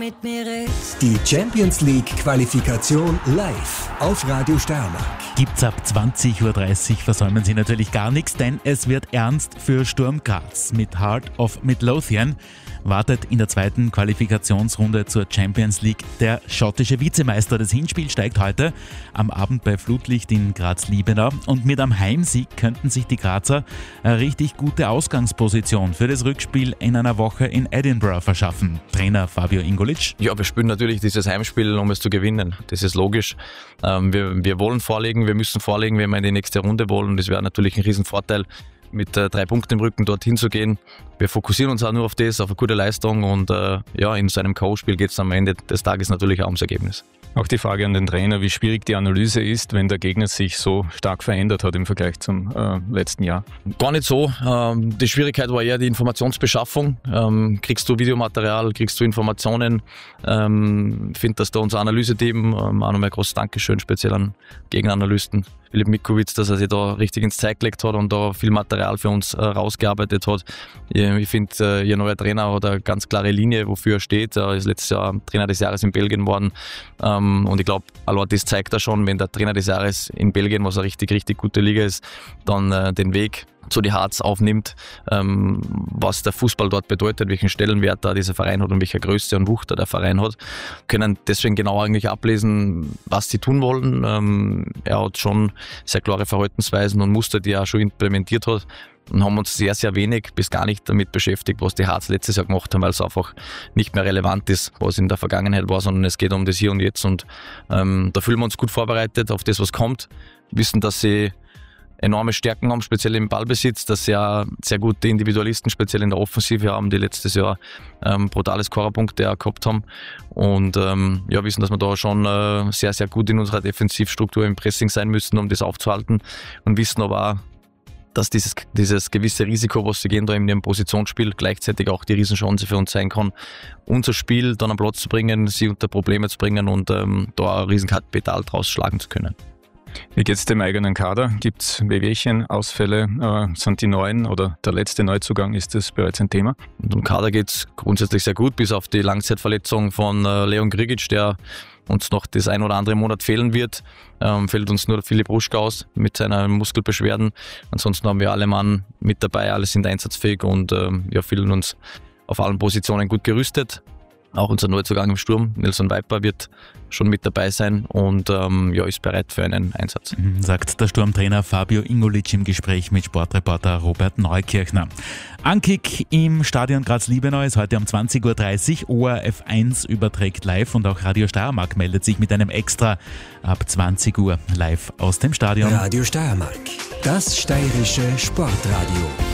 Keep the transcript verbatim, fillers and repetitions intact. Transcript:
mit mir redest. Die Champions League Qualifikation live auf Radio Steiermark. Gibt's ab zwanzig Uhr dreißig, versäumen Sie natürlich gar nichts, denn es wird ernst für Sturm Graz. Mit Heart of Midlothian wartet in der zweiten Qualifikationsrunde zur Champions League der schottische Vizemeister. Das Hinspiel steigt heute am Abend bei Flutlicht in Graz-Liebenau und mit einem Heimsieg könnten sich die Grazer eine richtig gute Ausgangsposition für das Rückspiel in einer Woche in Edinburgh verschaffen. Trainer Fabio Ingolic. Ja, wir spielen natürlich dieses Heimspiel, um es zu gewinnen. Das ist logisch. Ähm, wir, wir wollen vorlegen, wir müssen vorlegen, wenn wir in die nächste Runde wollen. Das wäre natürlich ein Riesenvorteil, mit äh, drei Punkten im Rücken dorthin zu gehen. Wir fokussieren uns auch nur auf das, auf eine gute Leistung und äh, ja, in so einem K O-Spiel geht es am Ende des Tages natürlich auch ums Ergebnis. Auch die Frage an den Trainer, wie schwierig die Analyse ist, wenn der Gegner sich so stark verändert hat im Vergleich zum äh, letzten Jahr. Gar nicht so. Ähm, die Schwierigkeit war eher die Informationsbeschaffung. Ähm, kriegst du Videomaterial, kriegst du Informationen. Ich ähm, finde, dass da unser Analyseteam, ähm, auch nochmal ein großes Dankeschön speziell an Gegenanalysten, Filip Mikowitz, dass er sich da richtig ins Zeug gelegt hat und da viel Material für uns äh, rausgearbeitet hat. Ich, ich finde, äh, ihr neuer Trainer hat eine ganz klare Linie, wofür er steht. Er ist letztes Jahr Trainer des Jahres in Belgien geworden. Ähm, und ich glaube, das zeigt er schon, wenn der Trainer des Jahres in Belgien, was eine richtig, richtig gute Liga ist, dann äh, den Weg zu die Hearts aufnimmt, ähm, was der Fußball dort bedeutet, welchen Stellenwert da dieser Verein hat und welche Größe und Wucht da der Verein hat, können deswegen genau eigentlich ablesen, was sie tun wollen. Ähm, er hat schon sehr klare Verhaltensweisen und Muster, die er auch schon implementiert hat, und haben uns sehr, sehr wenig bis gar nicht damit beschäftigt, was die Hearts letztes Jahr gemacht haben, weil es einfach nicht mehr relevant ist, was in der Vergangenheit war, sondern es geht um das Hier und Jetzt, und ähm, da fühlen wir uns gut vorbereitet auf das, was kommt, wissen, dass sie enorme Stärken haben, speziell im Ballbesitz, dass sie auch sehr gute Individualisten, speziell in der Offensive haben, die letztes Jahr ähm, brutale Scorerpunkte gehabt haben, und ähm, ja, wissen, dass wir da schon äh, sehr, sehr gut in unserer Defensivstruktur im Pressing sein müssen, um das aufzuhalten, und wissen aber auch, dass dieses, dieses gewisse Risiko, was sie gehen da in dem Positionsspiel, gleichzeitig auch die Riesenchance für uns sein kann, unser Spiel dann am Platz zu bringen, sie unter Probleme zu bringen und ähm, da ein Riesenkapital draus schlagen zu können. Wie geht es dem eigenen Kader? Gibt es Wehwehchen, Ausfälle? Äh, sind die neuen oder der letzte Neuzugang, ist das bereits ein Thema? Und im Kader geht es grundsätzlich sehr gut, bis auf die Langzeitverletzung von äh, Leon Grigic, der uns noch das ein oder andere Monat fehlen wird. Ähm, fehlt uns nur der Philipp Ruschka aus mit seinen Muskelbeschwerden. Ansonsten haben wir alle Mann mit dabei, alle sind einsatzfähig und ähm, ja, fühlen uns auf allen Positionen gut gerüstet. Auch unser Neuzugang im Sturm, Nelson Viper, wird schon mit dabei sein und ähm, ja, ist bereit für einen Einsatz. Sagt der Sturmtrainer Fabio Ingolic im Gespräch mit Sportreporter Robert Neukirchner. Ankick im Stadion Graz-Liebenau ist heute um zwanzig Uhr dreißig. O R F eins überträgt live und auch Radio Steiermark meldet sich mit einem Extra ab zwanzig Uhr live aus dem Stadion. Radio Steiermark, das steirische Sportradio.